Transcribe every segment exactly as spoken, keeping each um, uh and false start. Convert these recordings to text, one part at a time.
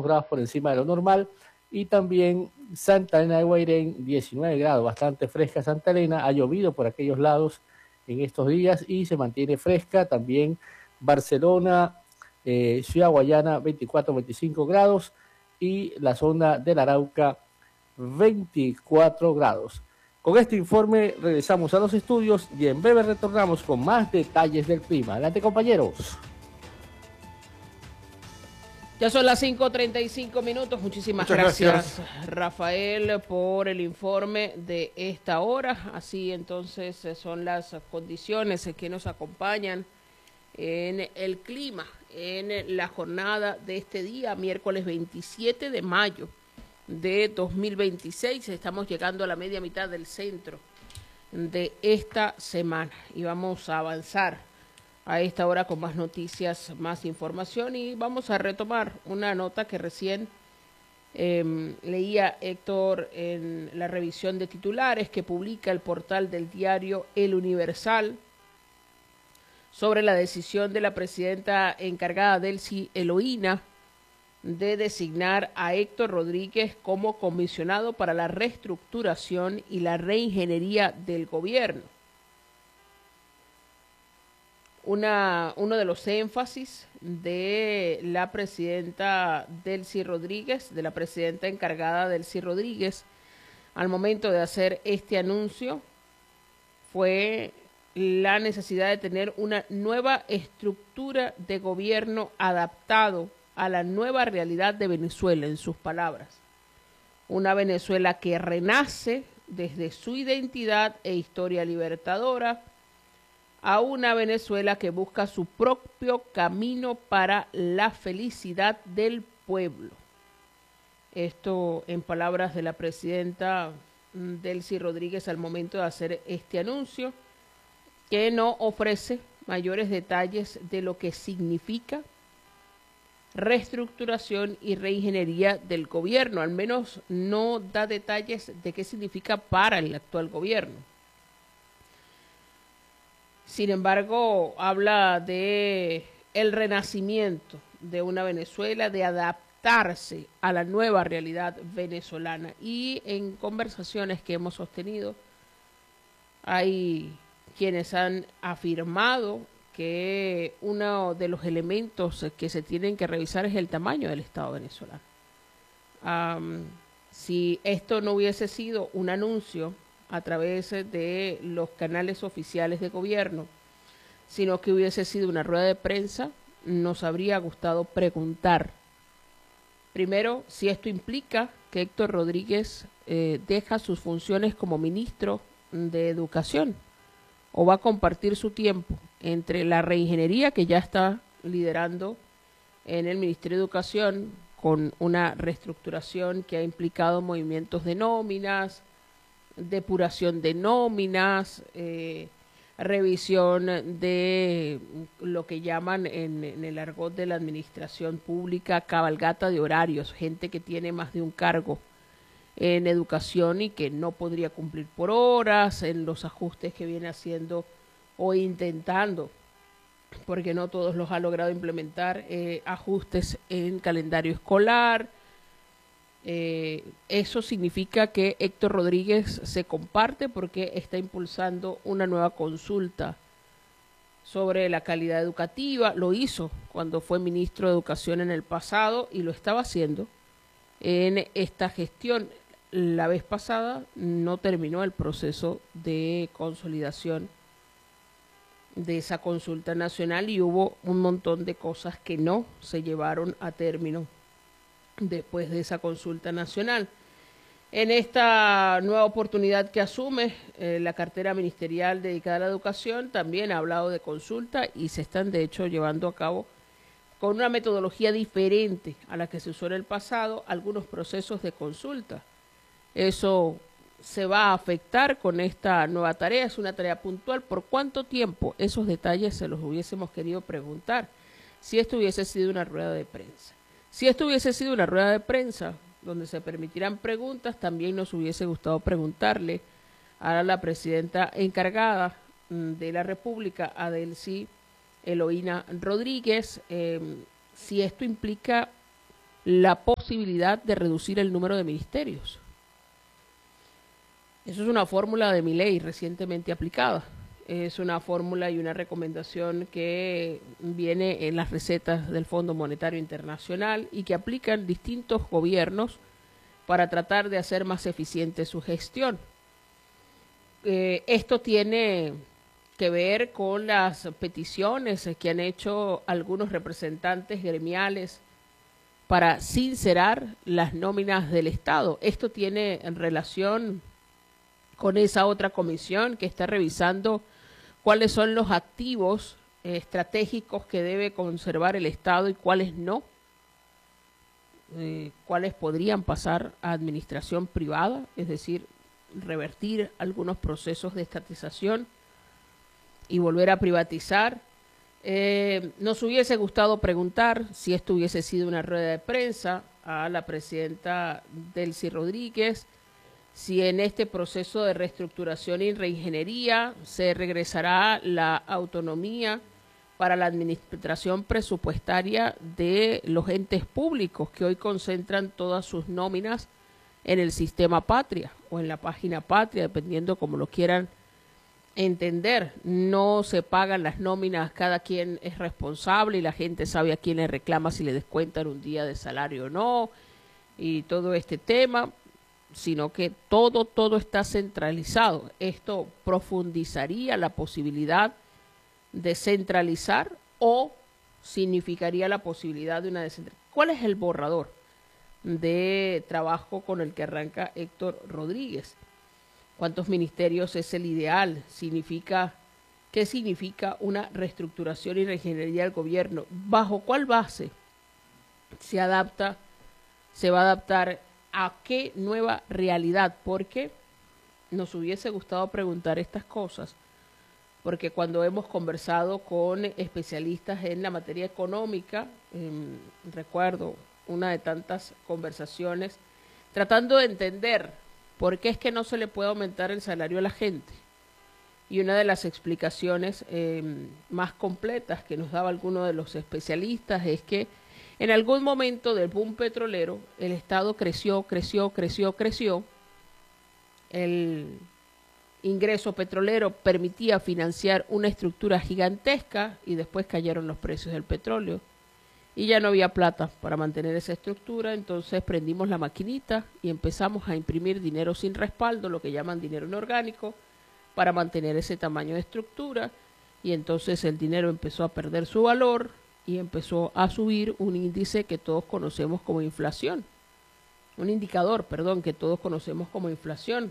grados por encima de lo normal. Y también Santa Elena de Guairén, diecinueve grados, bastante fresca Santa Elena. Ha llovido por aquellos lados en estos días y se mantiene fresca. También Barcelona, eh, Ciudad Guayana, veinticuatro, veinticinco grados. Y la zona del Arauca, veinticuatro grados. Con este informe regresamos a los estudios y en breve retornamos con más detalles del clima. Adelante, compañeros. Ya son las cinco treinta y cinco minutos. Muchísimas gracias, gracias, Rafael, por el informe de esta hora. Así entonces son las condiciones que nos acompañan en el clima en la jornada de este día, miércoles veintisiete de mayo de dos mil veintiséis. Estamos llegando a la media mitad del centro de esta semana y vamos a avanzar a esta hora con más noticias, más información, y vamos a retomar una nota que recién eh, leía Héctor en la revisión de titulares que publica el portal del diario El Universal sobre la decisión de la presidenta encargada Delcy Eloína de designar a Héctor Rodríguez como comisionado para la reestructuración y la reingeniería del gobierno. Una, uno de los énfasis de la presidenta Delcy Rodríguez, de la presidenta encargada Delcy Rodríguez, al momento de hacer este anuncio, fue la necesidad de tener una nueva estructura de gobierno adaptado a la nueva realidad de Venezuela, en sus palabras. Una Venezuela que renace desde su identidad e historia libertadora, a una Venezuela que busca su propio camino para la felicidad del pueblo. Esto en palabras de la presidenta Delcy Rodríguez al momento de hacer este anuncio, que no ofrece mayores detalles de lo que significa reestructuración y reingeniería del gobierno, al menos no da detalles de qué significa para el actual gobierno. Sin embargo, habla de el renacimiento de una Venezuela, de adaptarse a la nueva realidad venezolana. Y en conversaciones que hemos sostenido, hay quienes han afirmado que uno de los elementos que se tienen que revisar es el tamaño del Estado venezolano. Um, si esto no hubiese sido un anuncio a través de los canales oficiales de gobierno, sino que hubiese sido una rueda de prensa, nos habría gustado preguntar, primero, si esto implica que Héctor Rodríguez eh, deja sus funciones como ministro de Educación, o va a compartir su tiempo entre la reingeniería que ya está liderando en el Ministerio de Educación, con una reestructuración que ha implicado movimientos de nóminas, depuración de nóminas, eh, revisión de lo que llaman en, en el argot de la administración pública cabalgata de horarios, gente que tiene más de un cargo en educación y que no podría cumplir por horas, en los ajustes que viene haciendo o intentando, porque no todos los ha logrado implementar, eh, ajustes en calendario escolar. Eh, eso significa que Héctor Rodríguez se comparte porque está impulsando una nueva consulta sobre la calidad educativa. Lo hizo cuando fue ministro de Educación en el pasado y lo estaba haciendo en esta gestión. La vez pasada no terminó el proceso de consolidación de esa consulta nacional y hubo un montón de cosas que no se llevaron a término después de esa consulta nacional. En esta nueva oportunidad que asume eh, la cartera ministerial dedicada a la educación, también ha hablado de consulta y se están de hecho llevando a cabo con una metodología diferente a la que se usó en el pasado algunos procesos de consulta. Eso se va a afectar con esta nueva tarea, es una tarea puntual. ¿Por cuánto tiempo? Esos detalles se los hubiésemos querido preguntar si esto hubiese sido una rueda de prensa. Si esto hubiese sido una rueda de prensa donde se permitirán preguntas, también nos hubiese gustado preguntarle a la presidenta encargada de la República, a Delcy Eloína Rodríguez, eh, si esto implica la posibilidad posibilidad de reducir el número de ministerios. Eso es una fórmula de Milei recientemente aplicada. Es una fórmula y una recomendación que viene en las recetas del Fondo Monetario Internacional y que aplican distintos gobiernos para tratar de hacer más eficiente su gestión. Eh, esto tiene que ver con las peticiones que han hecho algunos representantes gremiales para sincerar las nóminas del Estado. Esto tiene en relación con esa otra comisión que está revisando cuáles son los activos eh, estratégicos que debe conservar el Estado y cuáles no, eh, cuáles podrían pasar a administración privada, es decir, revertir algunos procesos de estatización y volver a privatizar. Eh, nos hubiese gustado preguntar si esto hubiese sido una rueda de prensa a la presidenta Delcy Rodríguez, si en este proceso de reestructuración y reingeniería se regresará la autonomía para la administración presupuestaria de los entes públicos que hoy concentran todas sus nóminas en el sistema Patria o en la página Patria, dependiendo como lo quieran entender. No se pagan las nóminas, cada quien es responsable y la gente sabe a quién le reclama si le descuentan un día de salario o no, y todo este tema, sino que todo, todo está centralizado. Esto profundizaría la posibilidad de centralizar o significaría la posibilidad de una descentralización. ¿Cuál es el borrador de trabajo con el que arranca Héctor Rodríguez? ¿Cuántos ministerios es el ideal? ¿Significa, qué significa una reestructuración y reingeniería del gobierno? ¿Bajo cuál base se adapta, se va a adaptar a qué nueva realidad? Porque nos hubiese gustado preguntar estas cosas, porque cuando hemos conversado con especialistas en la materia económica, eh, recuerdo una de tantas conversaciones, tratando de entender por qué es que no se le puede aumentar el salario a la gente. Y una de las explicaciones eh, más completas que nos daba alguno de los especialistas es que en algún momento del boom petrolero, el Estado creció, creció, creció, creció. El ingreso petrolero permitía financiar una estructura gigantesca y después cayeron los precios del petróleo. Y ya no había plata para mantener esa estructura, entonces prendimos la maquinita y empezamos a imprimir dinero sin respaldo, lo que llaman dinero inorgánico, para mantener ese tamaño de estructura. Y entonces el dinero empezó a perder su valor y empezó a subir un índice que todos conocemos como inflación. Un indicador, perdón, que todos conocemos como inflación.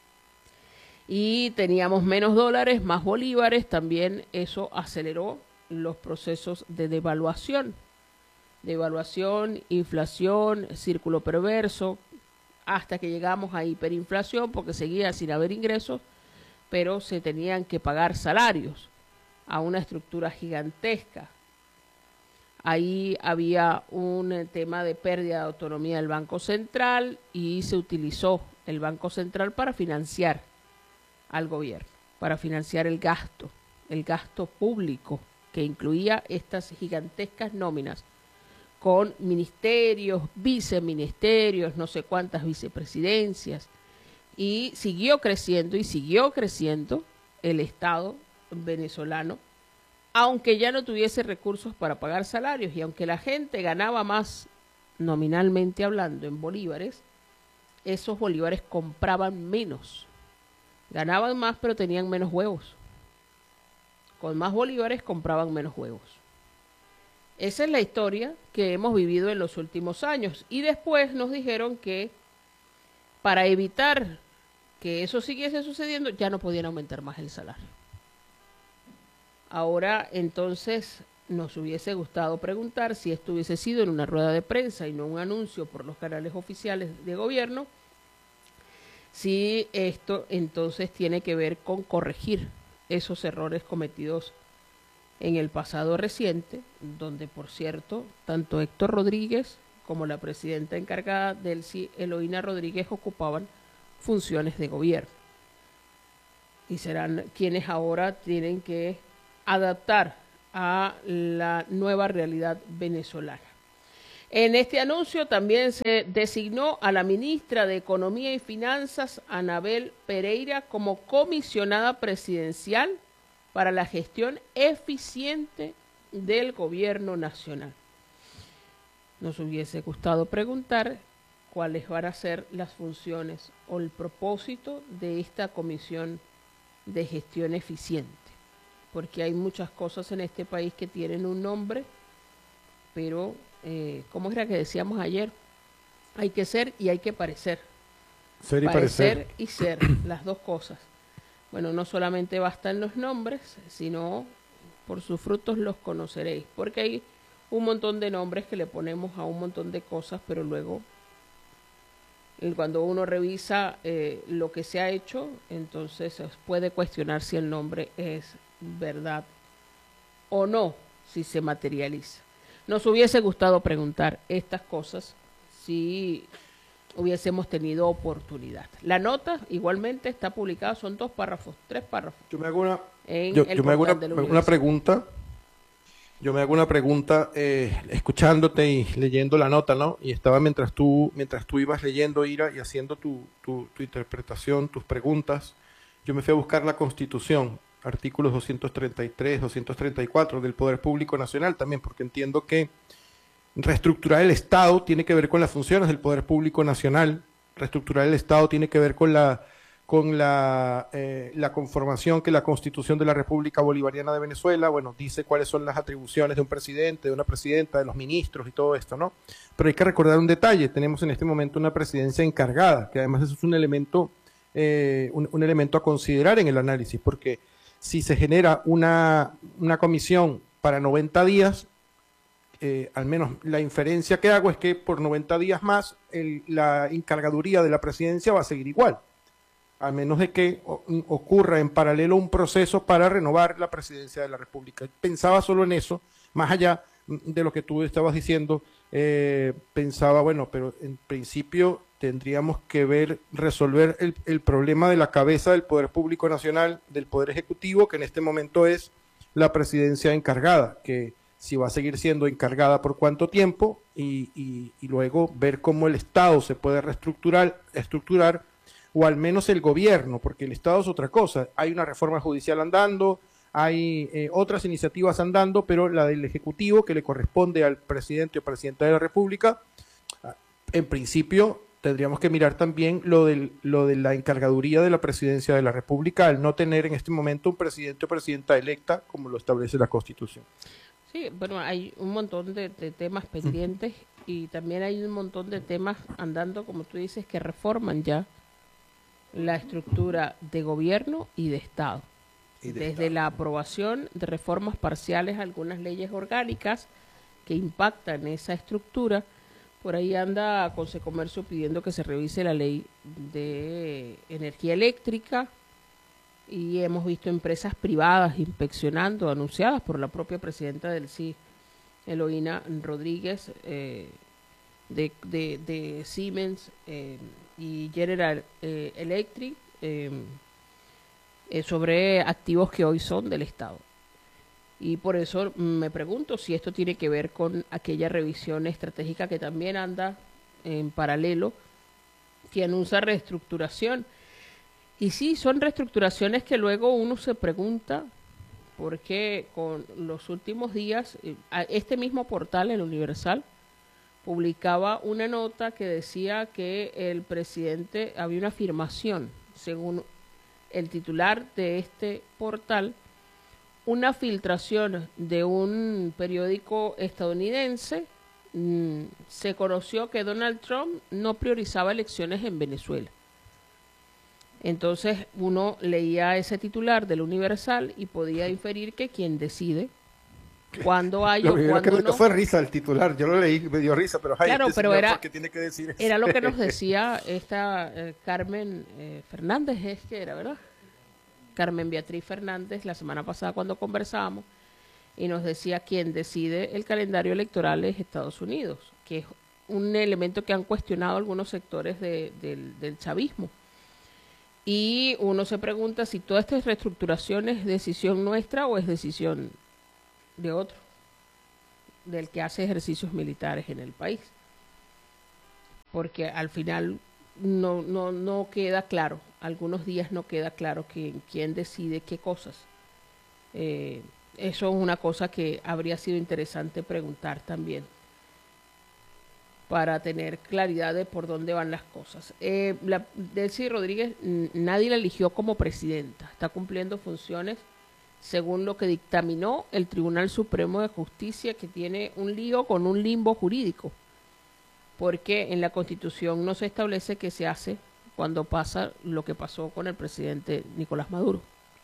Y teníamos menos dólares, más bolívares, también eso aceleró los procesos de devaluación. Devaluación, inflación, círculo perverso, hasta que llegamos a hiperinflación porque seguía sin haber ingresos, pero se tenían que pagar salarios a una estructura gigantesca. Ahí había un tema de pérdida de autonomía del Banco Central y se utilizó el Banco Central para financiar al gobierno, para financiar el gasto, el gasto público que incluía estas gigantescas nóminas con ministerios, viceministerios, no sé cuántas vicepresidencias, y siguió creciendo y siguió creciendo el Estado venezolano, aunque ya no tuviese recursos para pagar salarios y aunque la gente ganaba más nominalmente hablando en bolívares, esos bolívares compraban menos. Ganaban más pero tenían menos huevos. Con más bolívares compraban menos huevos. Esa es la historia que hemos vivido en los últimos años. Y después nos dijeron que para evitar que eso siguiese sucediendo, ya no podían aumentar más el salario. Ahora, entonces, nos hubiese gustado preguntar si esto hubiese sido en una rueda de prensa y no un anuncio por los canales oficiales de gobierno, si esto entonces tiene que ver con corregir esos errores cometidos en el pasado reciente, donde, por cierto, tanto Héctor Rodríguez como la presidenta encargada Delcy Eloína Rodríguez ocupaban funciones de gobierno. Y serán quienes ahora tienen que adaptar a la nueva realidad venezolana. En este anuncio también se designó a la ministra de Economía y Finanzas, Anabel Pereira, como comisionada presidencial para la gestión eficiente del gobierno nacional. Nos hubiese gustado preguntar cuáles van a ser las funciones o el propósito de esta comisión de gestión eficiente, porque hay muchas cosas en este país que tienen un nombre, pero, eh, ¿cómo era que decíamos ayer? Hay que ser y hay que parecer. Ser y parecer. parecer. y ser, las dos cosas. Bueno, no solamente bastan los nombres, sino por sus frutos los conoceréis, porque hay un montón de nombres que le ponemos a un montón de cosas, pero luego cuando uno revisa eh, lo que se ha hecho, entonces puede cuestionar si el nombre es verdad o no, si se materializa. Nos hubiese gustado preguntar estas cosas si hubiésemos tenido oportunidad. La nota igualmente está publicada, son dos párrafos, tres párrafos. Yo me hago una, en yo, el yo me hago una, portal de la una universidad. pregunta. Yo me hago una pregunta eh, escuchándote y leyendo la nota, ¿no? Y estaba mientras tú mientras tú ibas leyendo, Ira, y haciendo tu, tu, tu interpretación, tus preguntas, yo me fui a buscar la Constitución, artículos doscientos treinta y tres, doscientos treinta y cuatro del Poder Público Nacional también, porque entiendo que reestructurar el Estado tiene que ver con las funciones del Poder Público Nacional, reestructurar el Estado tiene que ver con la con la, eh, la conformación que la Constitución de la República Bolivariana de Venezuela, bueno, dice cuáles son las atribuciones de un presidente, de una presidenta, de los ministros y todo esto, ¿no? Pero hay que recordar un detalle, tenemos en este momento una presidencia encargada, que además eso es un elemento, eh, un, un elemento a considerar en el análisis, porque si se genera una, una comisión para noventa días, eh, al menos la inferencia que hago es que por noventa días más el, la encargaduría de la presidencia va a seguir igual, a menos de que ocurra en paralelo un proceso para renovar la presidencia de la República. Pensaba solo en eso, más allá de lo que tú estabas diciendo, eh, pensaba, bueno, pero en principio tendríamos que ver, resolver el, el problema de la cabeza del Poder Público Nacional, del Poder Ejecutivo, que en este momento es la presidencia encargada, que si va a seguir siendo encargada por cuánto tiempo, y, y, y luego ver cómo el Estado se puede reestructurar, estructurar, o al menos el gobierno, porque el Estado es otra cosa. Hay una reforma judicial andando, hay eh, otras iniciativas andando, pero la del Ejecutivo, que le corresponde al presidente o presidenta de la República, en principio tendríamos que mirar también lo, del, lo de la encargaduría de la presidencia de la República, al no tener en este momento un presidente o presidenta electa, como lo establece la Constitución. Sí, bueno, hay un montón de, de temas pendientes uh-huh. y también hay un montón de temas andando, como tú dices, que reforman ya la estructura de gobierno y de Estado. Y de Desde Estado. La aprobación de reformas parciales a algunas leyes orgánicas que impactan esa estructura, por ahí anda Consecomercio pidiendo que se revise la ley de energía eléctrica y hemos visto empresas privadas inspeccionando, anunciadas por la propia presidenta del C I E, Eloína Rodríguez, eh, de, de, de Siemens, eh, y General eh, Electric eh, eh, sobre activos que hoy son del Estado. Y por eso me pregunto si esto tiene que ver con aquella revisión estratégica que también anda en paralelo, que anuncia reestructuración. Y sí, son reestructuraciones que luego uno se pregunta, porque con los últimos días, este mismo portal, el Universal, publicaba una nota que decía que el presidente, había una afirmación, según el titular de este portal, una filtración de un periódico estadounidense, mmm, se conoció que Donald Trump no priorizaba elecciones en Venezuela. Entonces uno leía ese titular del Universal y podía inferir que quien decide cuando hay lo o cuando que me no. fue risa el titular, yo lo leí, me dio risa, pero, ay, claro, este pero era, porque tiene que decir eso. era lo que nos decía esta eh, Carmen eh, Fernández, es que era, ¿verdad? Carmen Beatriz Fernández, la semana pasada cuando conversábamos, y nos decía quién decide el calendario electoral es Estados Unidos, que es un elemento que han cuestionado algunos sectores de, del, del chavismo. Y uno se pregunta si toda esta reestructuración es decisión nuestra o es decisión de otro. del que hace ejercicios militares en el país. Porque al final no, no, no queda claro, algunos días no queda claro quién, quién decide qué cosas. Eh, eso es una cosa que habría sido interesante preguntar también, para tener claridad de por dónde van las cosas. Eh, la, Delcy Rodríguez, nadie la eligió como presidenta, está cumpliendo funciones según lo que dictaminó el Tribunal Supremo de Justicia, que tiene un lío con un limbo jurídico, porque en la Constitución no se establece qué se hace cuando pasa lo que pasó con el presidente Nicolás Maduro.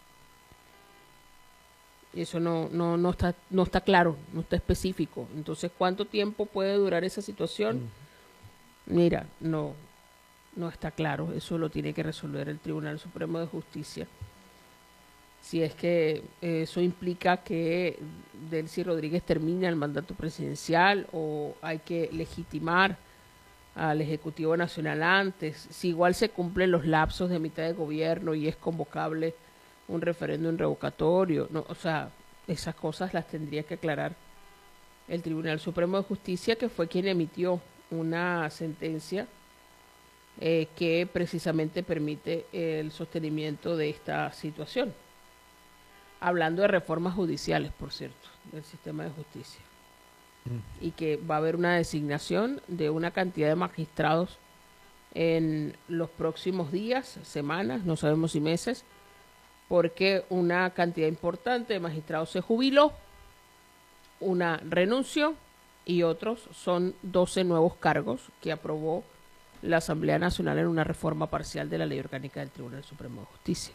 Eso no, no, no está, no está claro, no está específico. Entonces, ¿cuánto tiempo puede durar esa situación? Mira, no, no está claro. Eso lo tiene que resolver el Tribunal Supremo de Justicia. Si es que eso implica que Delcy Rodríguez termina el mandato presidencial o hay que legitimar al Ejecutivo Nacional antes, si igual se cumplen los lapsos de mitad de gobierno y es convocable un referéndum revocatorio, no, o sea, esas cosas las tendría que aclarar el Tribunal Supremo de Justicia, que fue quien emitió una sentencia eh, que precisamente permite el sostenimiento de esta situación. Hablando de reformas judiciales, por cierto, del sistema de justicia. Mm. Y que va a haber una designación de una cantidad de magistrados en los próximos días, semanas, no sabemos si meses, porque una cantidad importante de magistrados se jubiló, una renunció y otros son doce nuevos cargos que aprobó la Asamblea Nacional en una reforma parcial de la Ley Orgánica del Tribunal Supremo de Justicia.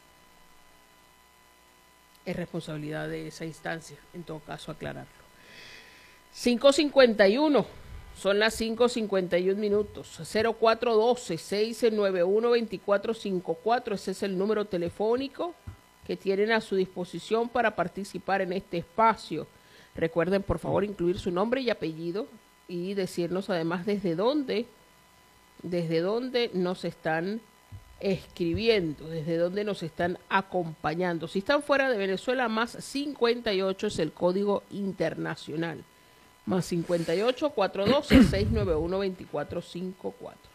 Es responsabilidad de esa instancia, en todo caso, aclararlo. cinco cincuenta y uno, son las cinco cincuenta y uno minutos. Cero cuatro uno dos, seis nueve uno, dos cuatro cinco cuatro, ese es el número telefónico que tienen a su disposición para participar en este espacio. Recuerden, por favor, incluir su nombre y apellido y decirnos además desde dónde, desde dónde nos están escribiendo, desde dónde nos están acompañando. Si están fuera de Venezuela, más cincuenta y ocho es el código internacional. Más cincuenta y ocho, cuatrocientos doce, seiscientos noventa y uno, veinticuatro cincuenta y cuatro.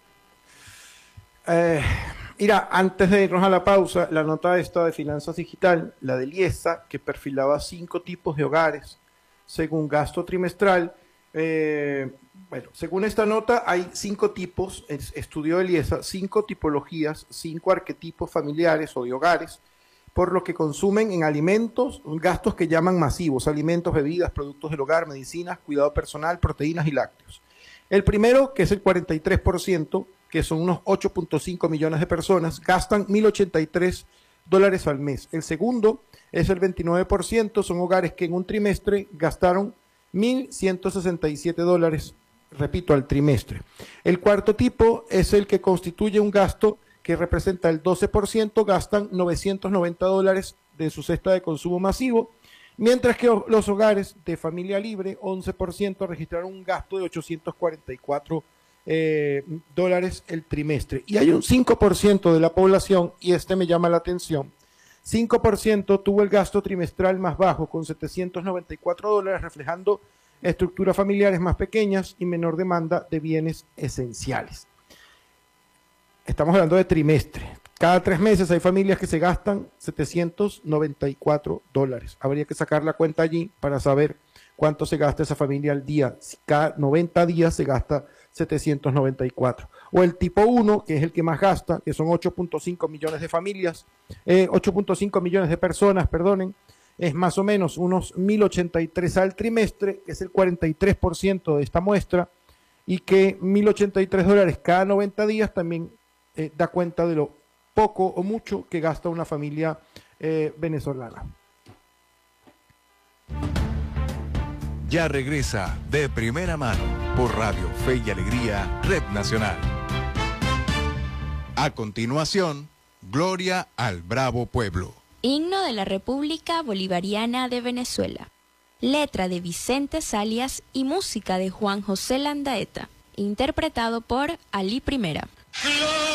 Eh, mira, antes de irnos a la pausa, la nota esta de Finanzas Digital, la de IESA, que perfilaba cinco tipos de hogares según gasto trimestral. Eh, bueno, según esta nota hay cinco tipos, estudió el IESA, cinco tipologías, cinco arquetipos familiares o de hogares, por lo que consumen en alimentos, gastos que llaman masivos, alimentos, bebidas, productos del hogar, medicinas, cuidado personal, proteínas y lácteos. El primero, que es el cuarenta y tres por ciento, que son unos ocho punto cinco millones de personas, gastan mil ochenta y tres dólares al mes. El segundo es el veintinueve por ciento, son hogares que en un trimestre gastaron mil ciento sesenta y siete dólares, repito, al trimestre. El cuarto tipo es el que constituye un gasto que representa el doce por ciento, gastan novecientos noventa dólares de su cesta de consumo masivo, mientras que los hogares de familia libre, once por ciento, registraron un gasto de ochocientos cuarenta y cuatro eh, dólares el trimestre. Y hay un cinco por ciento de la población, y este me llama la atención, cinco por ciento tuvo el gasto trimestral más bajo, con setecientos noventa y cuatro dólares, reflejando estructuras familiares más pequeñas y menor demanda de bienes esenciales. Estamos hablando de trimestre. Cada tres meses hay familias que se gastan setecientos noventa y cuatro dólares. Habría que sacar la cuenta allí para saber cuánto se gasta esa familia al día. Si cada noventa días se gasta setecientos noventa y cuatro. O el tipo uno, que es el que más gasta, que son ocho punto cinco millones de familias, eh, ocho punto cinco millones de personas, perdonen, es más o menos unos mil ochenta y tres al trimestre, que es el cuarenta y tres por ciento de esta muestra, y que mil ochenta y tres dólares cada noventa días también eh, da cuenta de lo poco o mucho que gasta una familia eh, venezolana. Ya regresa De Primera Mano por Radio Fe y Alegría, Red Nacional. A continuación, Gloria al Bravo Pueblo. Himno de la República Bolivariana de Venezuela. Letra de Vicente Salias y música de Juan José Landaeta. Interpretado por Ali Primera.